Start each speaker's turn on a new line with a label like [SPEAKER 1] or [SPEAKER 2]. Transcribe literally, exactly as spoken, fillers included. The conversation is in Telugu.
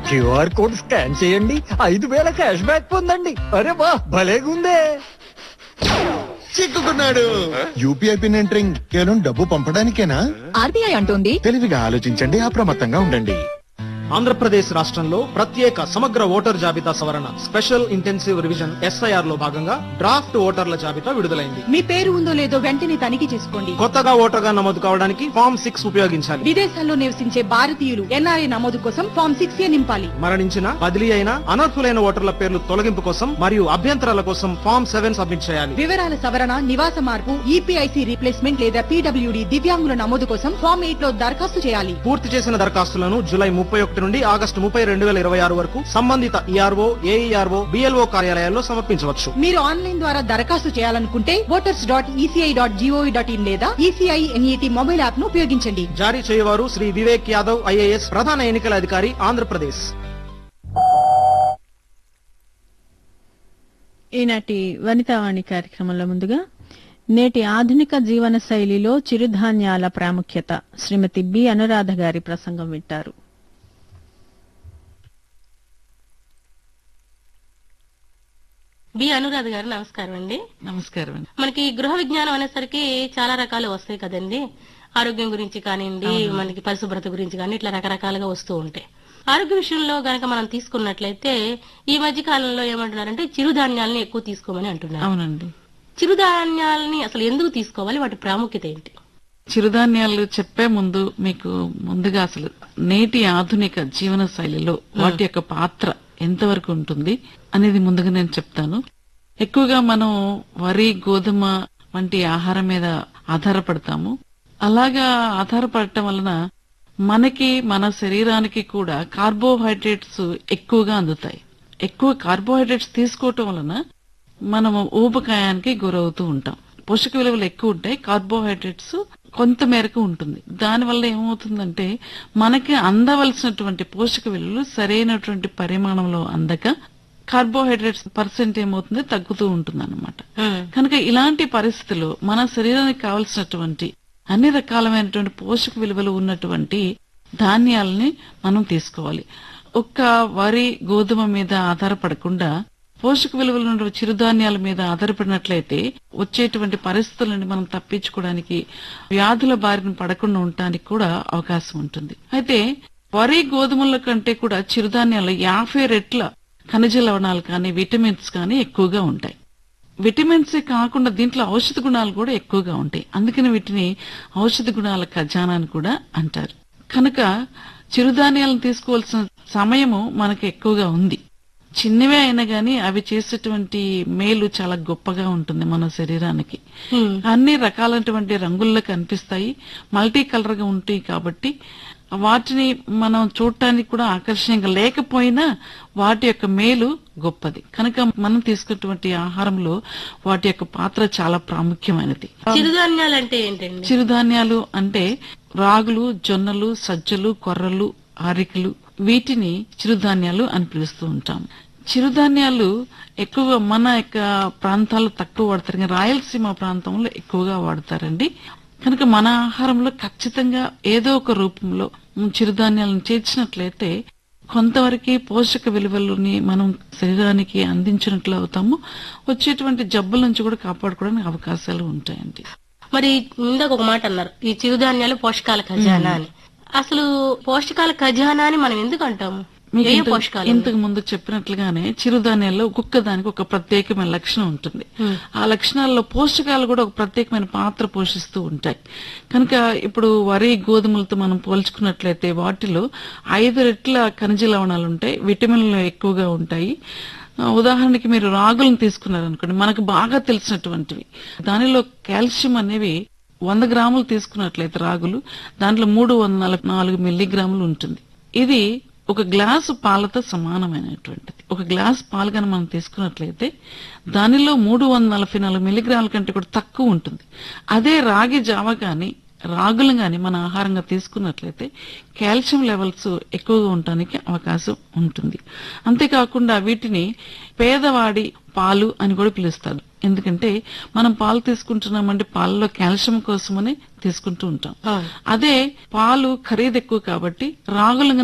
[SPEAKER 1] క్యూఆర్ కోడ్ స్కాన్ చేయండి, ఐదు వేల క్యాష్ బ్యాక్ పొందండి. అరే వా, భలేగుందే.
[SPEAKER 2] చిక్కుకున్నాడు. యూపీఐ పిన్ ఎంటరింగ్ కేవలం డబ్బు పంపడానికేనా?
[SPEAKER 3] ఆర్బీఐ అంటోంది
[SPEAKER 2] తెలివిగా ఆలోచించండి, అప్రమత్తంగా ఉండండి.
[SPEAKER 4] ఆంధ్రప్రదేశ్ రాష్ట్రంలో ప్రత్యేక సమగ్ర ఓటర్ జాబితా సవరణ స్పెషల్ ఇంటెన్సివ్ రివిజన్ ఎస్ఐఆర్ లో భాగంగా డ్రాఫ్ట్ ఓటర్ల జాబితా విడుదలైంది.
[SPEAKER 3] మీ పేరు ఉందో లేదో వెంటనే తనిఖీ చేసుకోండి.
[SPEAKER 4] కొత్తగా ఓటర్గా నమోదు కావడానికి ఫామ్ సిక్స్ ఉపయోగించాలి.
[SPEAKER 3] విదేశాల్లో నివసించే భారతీయులు ఎన్ఆర్ఐ నమోదు కోసం ఫామ్ సిక్స్ ఏ నింపాలి.
[SPEAKER 4] మరణించిన, బదిలీ అయిన అనర్హులైన ఓటర్ల పేర్లు తొలగింపు కోసం మరియు అభ్యంతరాల కోసం ఫామ్ సెవెన్ సబ్మిట్ చేయాలి.
[SPEAKER 3] వివరాల సవరణ, నివాస మార్పు, ఈపీఐసి రీప్లేస్మెంట్ లేదా పీడబ్ల్యూడి దివ్యాంగుల నమోదు కోసం ఫామ్ ఎయిట్ లో దరఖాస్తు చేయాలి.
[SPEAKER 4] పూర్తి చేసిన దరఖాస్తులను జూలై ముప్పై ఒకటి నుండి ఆగస్టు ముప్పై రెండు వేల ఇరవై ఆరు వరకు సంబంధిత ఈఆర్ఓ, ఏఈఆర్ఓ, బిఎల్ఓ కార్యాలయాల్లో సమర్పించవచ్చు.
[SPEAKER 3] మీరు ఆన్లైన్ ద్వారా దరఖాస్తు చేయాలనుకుంటే voters dot ECI dot GOV dot in లేదా ఈసీఐ ఎన్ఈటీ మొబైల్ యాప్ ను ఉపయోగించండి.
[SPEAKER 4] జారీ చేయవారు శ్రీ వివేక్ యాదవ్ ఐఏఎస్, ప్రధాన ఎన్నికల అధికారి, ఆంధ్రప్రదేశ్.
[SPEAKER 5] ఈనాటి వనితావాణి కార్యక్రమంలో ముందుగా నేటి ఆధునిక జీవన శైలిలో చిరుధాన్యాల ప్రాముఖ్యత, శ్రీమతి బి అనురాధ గారి ప్రసంగం వింటారు.
[SPEAKER 6] బి అనురాధ గారు నమస్కారం అండి.
[SPEAKER 7] నమస్కారం అండి.
[SPEAKER 6] మనకి గృహ విజ్ఞానం అనేసరికి చాలా రకాలు వస్తాయి కదండి. ఆరోగ్యం గురించి కానివ్వండి, మనకి పరిశుభ్రత గురించి కానీ ఇట్లా రకరకాలుగా వస్తూ ఉంటాయి. ఆరోగ్య విషయంలో గనక మనం తీసుకున్నట్లయితే ఈ మధ్య కాలంలో ఏమంటున్నారంటే చిరుధాన్యాలని ఎక్కువ తీసుకోమని అంటున్నారు.
[SPEAKER 7] అవునండి.
[SPEAKER 6] చిరుధాన్యాలని అసలు ఎందుకు తీసుకోవాలి, వాటి ప్రాముఖ్యత ఏంటి?
[SPEAKER 7] చిరుధాన్యాలు చెప్పే ముందు మీకు ముందుగా అసలు నేటి ఆధునిక జీవన శైలిలో వాటి యొక్క పాత్ర ఎంతవరకు ఉంటుంది అనేది ముందుగా నేను చెప్తాను. ఎక్కువగా మనం వరి, గోధుమ వంటి ఆహారం మీద ఆధారపడతాము. అలాగా ఆధారపడటం వలన మనకి, మన శరీరానికి కూడా కార్బోహైడ్రేట్స్ ఎక్కువగా అందుతాయి. ఎక్కువ కార్బోహైడ్రేట్స్ తీసుకోవటం వలన మనము ఊబకాయానికి గురవుతూ ఉంటాం. పోషక విలువలు ఎక్కువ ఉంటాయి, కార్బోహైడ్రేట్స్ కొంత మేరకు ఉంటుంది. దానివల్ల ఏమవుతుందంటే మనకి అందవలసినటువంటి పోషక విలువలు సరైనటువంటి పరిమాణంలో అందక కార్బోహైడ్రేట్స్ పర్సెంట్ ఏమవుతుంది, తగ్గుతూ ఉంటుంది అన్నమాట. కనుక ఇలాంటి పరిస్థితుల్లో మన శరీరానికి కావలసినటువంటి అన్ని రకాలమైనటువంటి పోషక విలువలు ఉన్నటువంటి ధాన్యాలని మనం తీసుకోవాలి. ఒక్క వరి, గోధుమ మీద ఆధారపడకుండా పోషక విలువలు ఉన్న చిరుధాన్యాల మీద ఆధారపడినట్లయితే వచ్చేటువంటి పరిస్థితులను మనం తప్పించుకోవడానికి, వ్యాధుల బారిన పడకుండా ఉండటానికి కూడా అవకాశం ఉంటుంది. అయితే వరి, గోధుమల కంటే కూడా చిరుధాన్యాలు యాభై రెట్ల ఖనిజ లవణాలు కానీ, విటమిన్స్ కానీ ఎక్కువగా ఉంటాయి. విటమిన్స్ కాకుండా దీంట్లో ఔషధ గుణాలు కూడా ఎక్కువగా ఉంటాయి. అందుకని వీటిని ఔషధ గుణాల ఖజానా అని కూడా అంటారు. కనుక చిరుధాన్యాలను తీసుకోవాల్సిన సమయము మనకు ఎక్కువగా ఉంది. చిన్నవే అయినా గానీ అవి చేసేటువంటి మేలు చాలా గొప్పగా ఉంటుంది మన శరీరానికి. అన్ని రకాలైనటువంటి రంగుల్లో కనిపిస్తాయి, మల్టీ కలర్ గా ఉంటాయి. కాబట్టి వాటిని మనం చూడటానికి కూడా ఆకర్షణీయంగా లేకపోయినా వాటి యొక్క మేలు గొప్పది. కనుక మనం తీసుకున్నటువంటి ఆహారంలో వాటి యొక్క పాత్ర చాలా ప్రాముఖ్యమైనది.
[SPEAKER 6] చిరుధాన్యాలు అంటే ఏంటండి?
[SPEAKER 7] చిరుధాన్యాలు అంటే రాగులు, జొన్నలు, సజ్జలు, కొర్రలు, ఆరికలు, వీటిని చిరుధాన్యాలు అని పిలుస్తూ ఉంటాం. చిరుధాన్యాలు ఎక్కువగా మన యొక్క ప్రాంతాల్లో తక్కువ వాడతారు, కానీ రాయలసీమ ప్రాంతంలో ఎక్కువగా వాడతారండి. కనుక మన ఆహారంలో ఖచ్చితంగా ఏదో ఒక రూపంలో చిరుధాన్యాలను చేర్చినట్లయితే కొంతవరకు పోషక విలువలని మనం శరీరానికి అందించినట్లు అవుతాము. వచ్చేటువంటి జబ్బుల నుంచి కూడా కాపాడుకోవడానికి అవకాశాలు ఉంటాయండి.
[SPEAKER 6] మరి ఇందాక ఒక మాట అన్నారు, ఈ చిరుధాన్యాలు పోషకాల ఖజానా అని. అసలు పోషకాల ఖజానా అని మనం ఎందుకు అంటాము?
[SPEAKER 7] ఇంతకు ముందు చెప్పినట్లుగానే చిరుధాన్యాల్లో ఒక్కొక్క దానికి ఒక ప్రత్యేకమైన లక్షణం ఉంటుంది. ఆ లక్షణాల్లో పోషకాలు కూడా ఒక ప్రత్యేకమైన పాత్ర పోషిస్తూ ఉంటాయి. కనుక ఇప్పుడు వరి, గోధుమలతో మనం పోల్చుకున్నట్లయితే వాటిలో ఐదు రెట్ల ఖనిజ లవణాలు ఉంటాయి, విటమిన్లు ఎక్కువగా ఉంటాయి. ఉదాహరణకి మీరు రాగులను తీసుకున్నారనుకోండి, మనకు బాగా తెలిసినటువంటివి. దానిలో కాల్షియం అనేవి వంద గ్రాములు తీసుకున్నట్లయితే రాగులు, దాంట్లో మూడు వందల నాలుగు మిల్లీగ్రాములు ఉంటుంది. ఇది ఒక గ్లాసు పాలతో సమానమైనటువంటిది. ఒక గ్లాసు పాలు కనుక మనం తీసుకున్నట్లయితే దానిలో మూడు వందల నలభై నాలుగు మిల్లీగ్రాముల కంటే కూడా తక్కువ ఉంటుంది. అదే రాగి జావ కానీ, రాగులు గాని మన ఆహారంగా తీసుకున్నట్లయితే కాల్షియం లెవెల్స్ ఎక్కువగా ఉండడానికి అవకాశం ఉంటుంది. అంతేకాకుండా వీటిని పేదవాడి పాలు అని కూడా పిలుస్తారు. ఎందుకంటే మనం పాలు తీసుకుంటున్నామంటే పాలలో కాల్షియం కోసమని తీసుకుంటూ ఉంటాం. అదే పాలు ఖరీదు ఎక్కువ కాబట్టి రాగులు